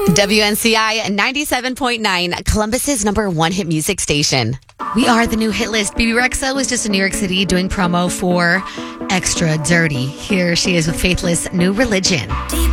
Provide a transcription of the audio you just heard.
WNCI 97.9, Columbus's #1 hit music station. We are the new hit list. BB Rexa was just in New York City doing promo for Extra Dirty. Here she is with Faithless New Religion.